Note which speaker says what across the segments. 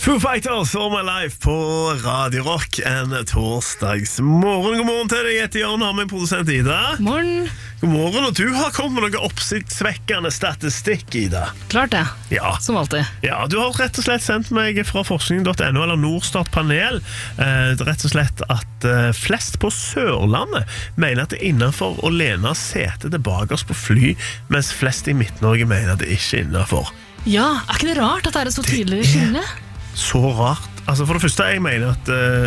Speaker 1: Foo Fighters, All My Life på Radio Rock en torsdagsmorgen. God morgen til deg, jeg heter Jan, har min produsent Ida.
Speaker 2: Morgen.
Speaker 1: God morgen, og du har kommet med noe oppsiktsvekkende statistikk, Ida.
Speaker 2: Klart det,
Speaker 1: Ja.
Speaker 2: som alltid.
Speaker 1: Ja, du har rett og slett sendt meg fra forskning.no eller Norstat panel rett og slett at flest på Sørlandet mener at det er innenfor å lene setet tilbake oss på fly, mens flest i Midt-Norge mener at det ikke er innenfor.
Speaker 2: Ja, er ikke det rart at det er et så tydelig skille?
Speaker 1: Så rart. Altså for det første, jeg mener at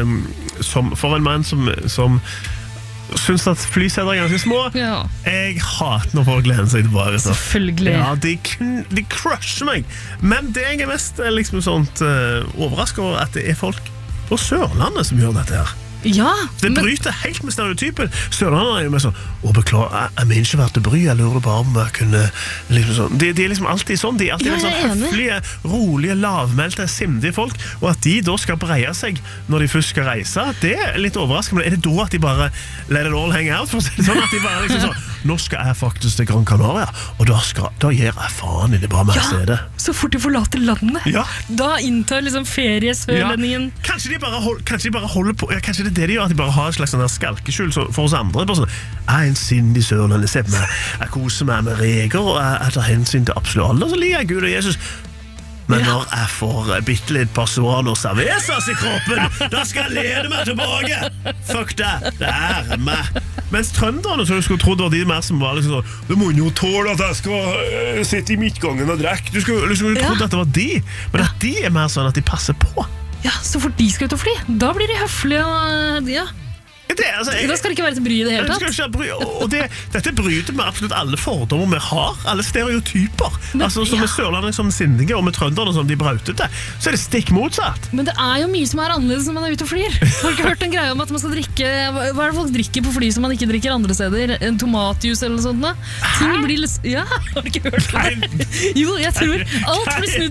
Speaker 1: for en mann som synes at flyseter er ganske små,
Speaker 2: Ja.
Speaker 1: jeg hater når folk lener seg tilbake. Så.
Speaker 2: Selvfølgelig.
Speaker 1: Ja, de crusher meg. Men det jeg er mest liksom sånt overrasket over, at det er folk på Sørlandet som gjør dette her.
Speaker 2: Ja,
Speaker 1: Det bryter helt med stereotypen. Sørlandet er jo med sånn, beklager, jeg mener ikke vært til bry, jeg lurer bare om jeg kunne liksom sånn. De er liksom alltid sånn, de er alltid
Speaker 2: Ja,
Speaker 1: liksom
Speaker 2: jeg er enig.
Speaker 1: høflige, rolige, lavmælte, sindige folk, og at de da skal breie seg når de først skal reise, det er litt overraskende. Men er det da at de bare let it all hang out, for å si det sånn, at de bare liksom sånn, nå skal jeg faktisk til Gran Canaria, og da gir jeg faen i det, bare med å se det.
Speaker 2: så fort de forlater landet.
Speaker 1: Ja.
Speaker 2: Da inntar liksom feriesørlendingen.
Speaker 1: Kanskje de bare holder på, ja, kanskje det er det de gjør, at de bare har et slags sånn der skalkeskjul for oss andre. Bare sånn, jeg er en sindig sørlending, se på meg, jeg koser meg med reger, og jeg tar hensyn til absolutt alle, og så liker jeg Gud og Jesus. Men når jeg får bitte litt Parsuano Cervezas i kroppen, da skal jeg lede meg tilbake. Fuck det, det er meg. Mens trønderne, så du skulle trodd var de mer som var liksom sånn, du må jo tåle at jeg skal sitte i midtgangen og drekke. Du skulle trodd at det var de, men at de er mer sånn at de passer på.
Speaker 2: Ja, så fort de skal ut og fly, da blir de høflige og ja.
Speaker 1: Det, altså,
Speaker 2: Da skal det ikke være til bry i det hele
Speaker 1: Det skal
Speaker 2: tatt.
Speaker 1: ikke bry, og dette bryter med absolutt alle fordommer vi har, alle stereotyper. Altså, som med Sørlandet som sindige, og med trønderne som de brautete, så er det stikk motsatt.
Speaker 2: Men det er jo mye som er annerledes når man er ute og flyr. Har du ikke hørt en greie om at man skal drikke, hva er det folk drikker på fly som man ikke drikker andre steder? En tomatjus eller noe sånt da? Ting blir litt, ja, har du ikke hørt om det? Jo, jeg tror alt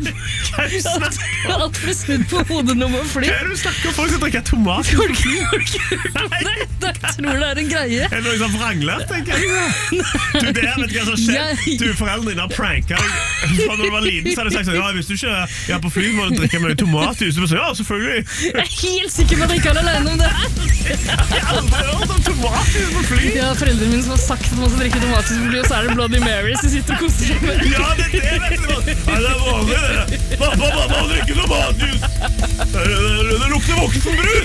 Speaker 2: blir snudd på hodet når man flyr.
Speaker 1: Hva er det du snakker om? Folk som drikker tomat?
Speaker 2: Har du ikke hørt om det? Jeg tror det er en greie.
Speaker 1: Er det noe som vrangler, tenker jeg? Du, det vet ikke hva som skjer. Du, foreldrene dine har pranket deg. Når du var liten, så hadde jeg sagt sånn, ja, hvis du ikke er på fly, må du drikke med tomatjus. Du bare så, ja, selvfølgelig.
Speaker 2: Jeg er helt sikker på at jeg ikke er alene om det her.
Speaker 1: Jeg har aldri hørt om tomatjus på fly.
Speaker 2: Ja, foreldrene mine som har sagt at man skal drikke tomatjus på fly, og så er det Bloody Mary som sitter og koser seg med.
Speaker 1: Ja, det er det, vet du hva. Ja, det er vanlig, det. Pappa, drikker tomatjus. Det lukter voksenbrus.